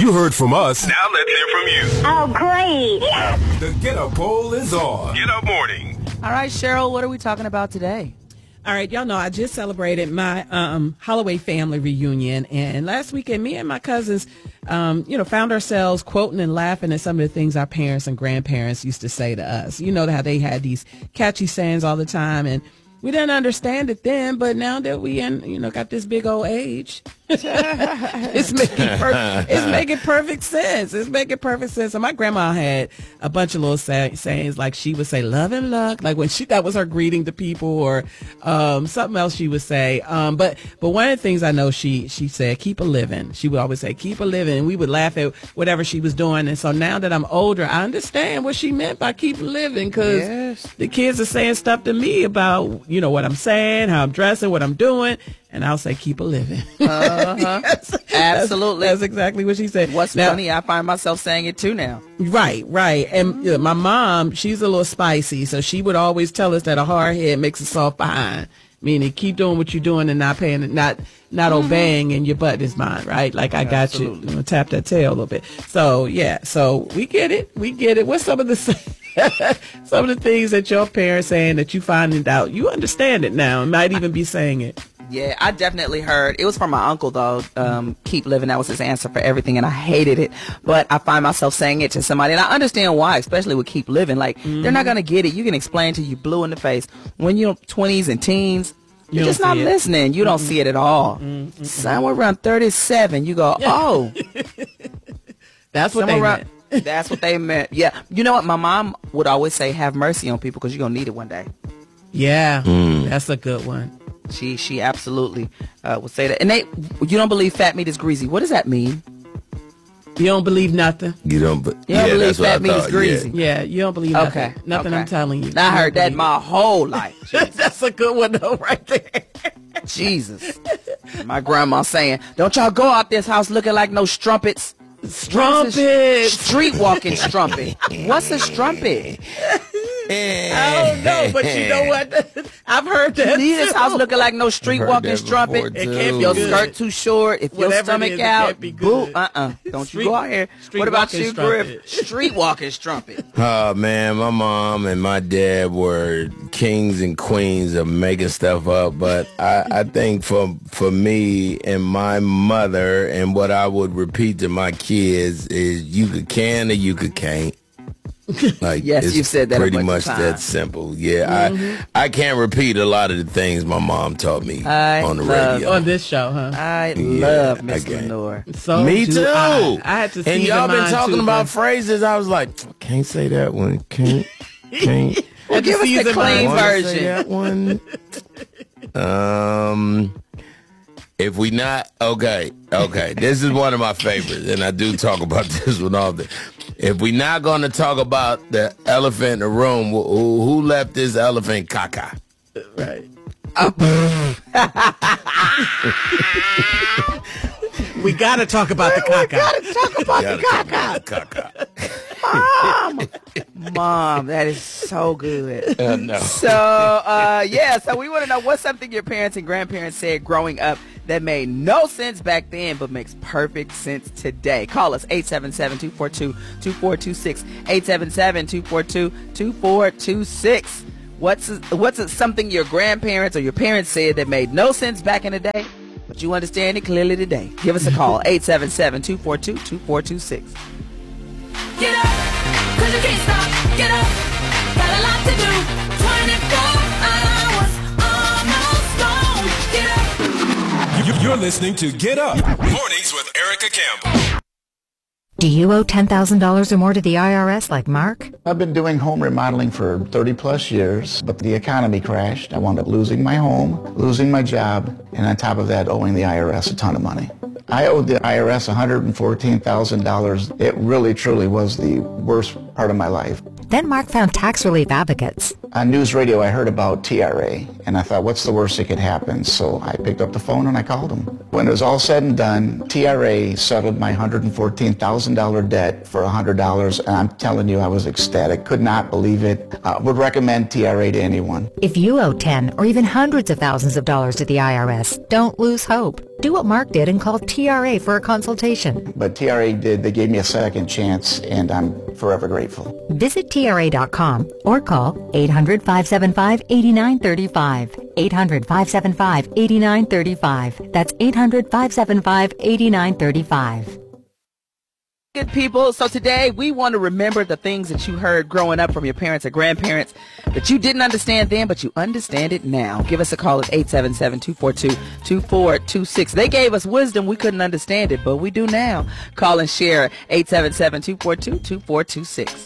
You heard from us. Now let's hear from you. Oh, great. The Get Up poll is on. Get Up Morning. All right, Cheryl, what are we talking about today? All right, y'all know I just celebrated my Holloway family reunion, and last weekend, me and my cousins, found ourselves quoting and laughing at some of the things our parents and grandparents used to say to us. You know how they had these catchy sayings all the time, and we didn't understand it then, but now that we got this big old age, it's making perfect sense. It's making perfect sense. And my grandma had a bunch of little sayings, like she would say "love and luck," like when that was her greeting to people, or something else she would say. But one of the things I know she said, "Keep a living." She would always say, "Keep a living," and we would laugh at whatever she was doing. And so now that I'm older, I understand what she meant by "keep living," because the kids are saying stuff to me about what I'm saying, how I'm dressing, what I'm doing. And I'll say, keep a living. Yes, absolutely. That's exactly what she said. What's funny, I find myself saying it too now. Right. And my mom, she's a little spicy, so she would always tell us that a hard head makes a soft behind. Meaning, keep doing what you're doing and not paying, not obeying, and your butt is mine, right? Like, I got you. I'm gonna tap that tail a little bit. So, yeah. So, we get it. What's some of the things that your parents saying that you find out? You understand it now and might even be saying it. Yeah, I definitely heard. It was from my uncle, though. Keep living. That was his answer for everything, and I hated it. But I find myself saying it to somebody, and I understand why, especially with keep living. Like, they're not going to get it. You can explain to you blue in the face. When you're 20s and teens, you're just not listening. You don't see it at all. Somewhere around 37, you go, oh. That's what they meant. That's what they meant. Yeah. You know what? My mom would always say, have mercy on people because you're going to need it one day. Yeah. That's a good one. She absolutely would say that. And you don't believe fat meat is greasy. What does that mean? You don't believe nothing. You don't believe fat meat is greasy. Yeah, you don't believe nothing. Okay. Nothing. I'm telling you. I heard that my whole life. That's a good one though, right there. Jesus. My grandma saying, don't y'all go out this house looking like no strumpets. Strumpet. Street walking strumpet. What's a strumpet? I don't know, but you know what? I've heard that. Leave this house looking like no street walking strumpet. It can't be your good. Skirt too short. If your stomach out, boo. Don't you go out here. What about you, Griff? Street walking strumpet. Oh man, my mom and my dad were kings and queens of making stuff up. But I think for me and my mother, and what I would repeat to my kids is, you could can or you could can't. Like, yes, you've said that pretty much that simple. Yeah, I can't repeat a lot of the things my mom taught me on the radio. On this show, huh? I love Miss Lenore. So me too. I had to see. And y'all been talking about phrases. I was like, can't say that one. Can't. Well, give us the clean version. Say that one. If we not okay. This is one of my favorites, and I do talk about this one often. If we not going to talk about the elephant in the room, who left this elephant caca? Right. We got to talk about the caca. We got to talk about the caca. Mom, that is so good. No. So we want to know what's something your parents and grandparents said growing up that made no sense back then but makes perfect sense today. Call us 877-242-2426. 877-242-2426. What's something your grandparents or your parents said that made no sense back in the day, but you understand it clearly today? Give us a call, 877-242-2426. Get up, 'cause you can't stop. Get up, got a lot to do. 24 hours, almost gone. Get up. You're listening to Get Up Mornings with Erica Campbell. Do you owe $10,000 or more to the IRS like Mark? I've been doing home remodeling for 30 plus years, but the economy crashed. I wound up losing my home, losing my job, and on top of that, owing the IRS a ton of money. I owed the IRS $114,000. It really, truly was the worst part of my life. Then Mark found tax relief advocates. On news radio, I heard about TRA, and I thought, what's the worst that could happen? So I picked up the phone and I called them. When it was all said and done, TRA settled my $114,000 debt for $100, and I'm telling you, I was ecstatic. Could not believe it. Would recommend TRA to anyone. If you owe 10 or even hundreds of thousands of dollars to the IRS, don't lose hope. Do what Mark did and call TRA for a consultation. But TRA they gave me a second chance, and I'm forever grateful. Visit TRA.com or call 800-575-8935. 800-575-8935. That's 800-575-8935. Good people. So today we want to remember the things that you heard growing up from your parents or grandparents that you didn't understand then, but you understand it now. Give us a call at 877-242-2426. They gave us wisdom. We couldn't understand it, but we do now. Call and share 877-242-2426.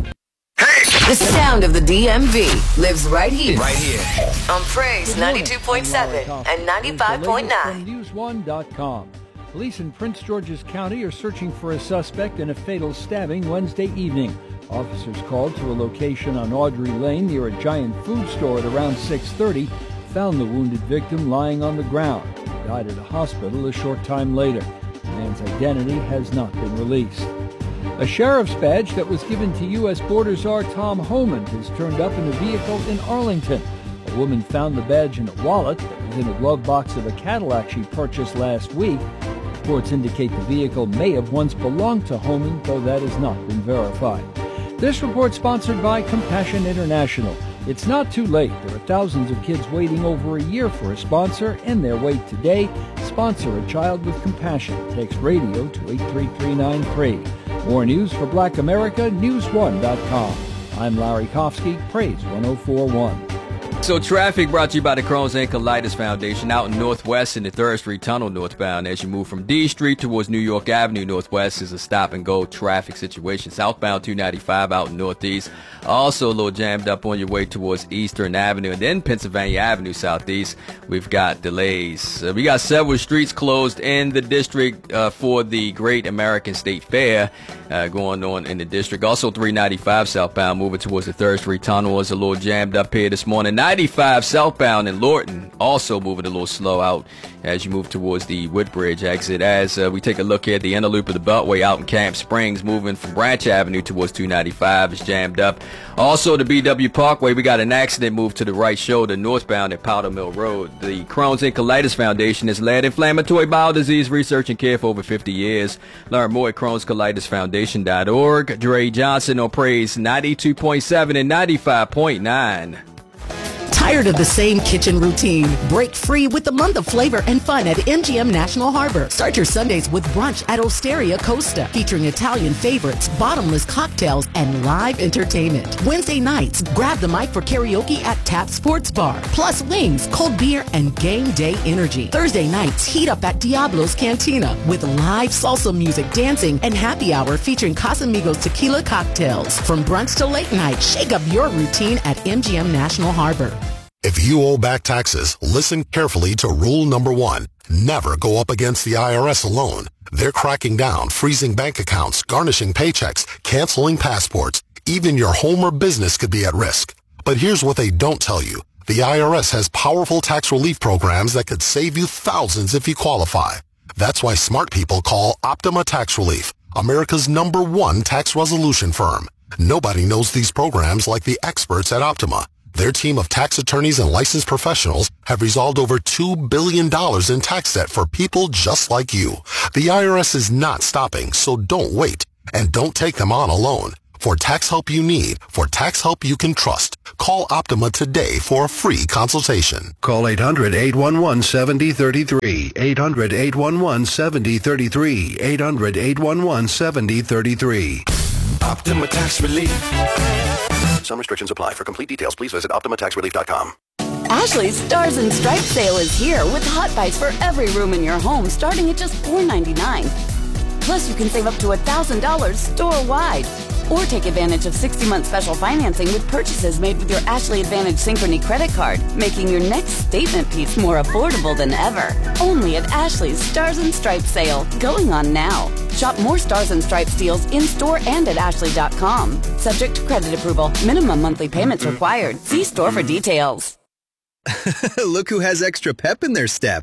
The sound of the DMV lives right here. Right here. On Praise 92.7 and 95.9. From News1.com. Police in Prince George's County are searching for a suspect in a fatal stabbing Wednesday evening. Officers called to a location on Audrey Lane near a giant food store at around 6:30, found the wounded victim lying on the ground. He died at a hospital a short time later. The man's identity has not been released. A sheriff's badge that was given to U.S. Border Czar Tom Homan has turned up in a vehicle in Arlington. A woman found the badge in a wallet that was in a glove box of a Cadillac she purchased last week. Reports indicate the vehicle may have once belonged to Homan, though that has not been verified. This report sponsored by Compassion International. It's not too late. There are thousands of kids waiting over a year for a sponsor. End their wait today. Sponsor a child with compassion. Text radio to 83393. More news for Black America, News1.com. I'm Larry Kofsky, Praise 1041. So traffic brought to you by the Crohn's and Colitis Foundation out in Northwest in the 3rd Street Tunnel northbound. As you move from D Street towards New York Avenue Northwest is a stop-and-go traffic situation. Southbound 295 out in Northeast. Also a little jammed up on your way towards Eastern Avenue. And then Pennsylvania Avenue Southeast, we've got delays. We got several streets closed in the district for the Great American State Fair going on in the district. Also 395 southbound moving towards the 3rd Street Tunnel is a little jammed up here this morning. 95 southbound in Lorton also moving a little slow out as you move towards the Woodbridge exit. As we take a look here at the inner loop of the Beltway out in Camp Springs, moving from Branch Avenue towards 295 is jammed up. Also the BW Parkway, we got an accident move to the right shoulder northbound at Powder Mill Road. The Crohn's and Colitis Foundation has led inflammatory bowel disease research and care for over 50 years. Learn more at Crohn'sColitisFoundation.org. Dre Johnson on Praise 92.7 and 95.9. Tired of the same kitchen routine? Break free with the month of flavor and fun at MGM National Harbor. Start your Sundays with brunch at Osteria Costa, featuring Italian favorites, bottomless cocktails, and live entertainment. Wednesday nights, grab the mic for karaoke at Tap Sports Bar, plus wings, cold beer, and game day energy. Thursday nights, heat up at Diablo's Cantina with live salsa music, dancing, and happy hour featuring Casamigos tequila cocktails. From brunch to late night, shake up your routine at MGM National Harbor. If you owe back taxes, listen carefully to rule number 1. Never go up against the IRS alone. They're cracking down, freezing bank accounts, garnishing paychecks, canceling passports. Even your home or business could be at risk. But here's what they don't tell you. The IRS has powerful tax relief programs that could save you thousands if you qualify. That's why smart people call Optima Tax Relief, America's #1 tax resolution firm. Nobody knows these programs like the experts at Optima. Their team of tax attorneys and licensed professionals have resolved over $2 billion in tax debt for people just like you. The IRS is not stopping, so don't wait. And don't take them on alone. For tax help you need, for tax help you can trust, call Optima today for a free consultation. Call 800-811-7033. 800-811-7033. 800-811-7033. Optima Tax Relief. Some restrictions apply. For complete details, please visit OptimaTaxRelief.com. Ashley's Stars and Stripes sale is here with hot buys for every room in your home starting at just $4.99. Plus, you can save up to $1,000 store-wide. Or take advantage of 60-month special financing with purchases made with your Ashley Advantage Synchrony credit card, making your next statement piece more affordable than ever. Only at Ashley's Stars and Stripes sale, going on now. Shop more Stars and Stripes deals in-store and at Ashley.com. Subject to credit approval. Minimum monthly payments required. See store for details. Look who has extra pep in their step.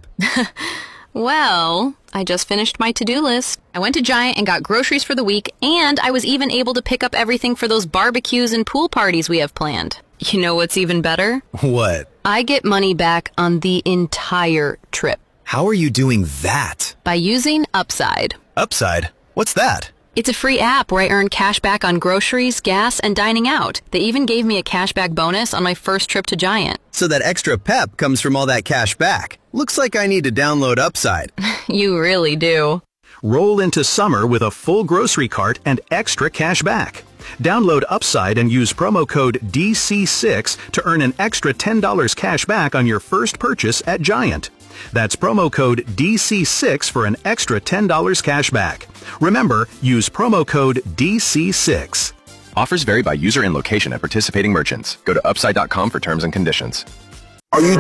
Well, I just finished my to-do list. I went to Giant and got groceries for the week, and I was even able to pick up everything for those barbecues and pool parties we have planned. You know what's even better? What? I get money back on the entire trip. How are you doing that? By using Upside. Upside? What's that? It's a free app where I earn cash back on groceries, gas, and dining out. They even gave me a cashback bonus on my first trip to Giant. So that extra pep comes from all that cash back. Looks like I need to download Upside. You really do. Roll into summer with a full grocery cart and extra cash back. Download Upside and use promo code DC6 to earn an extra $10 cash back on your first purchase at Giant. That's promo code DC6 for an extra $10 cash back. Remember, use promo code DC6. Offers vary by user and location at participating merchants. Go to upside.com for terms and conditions. Are you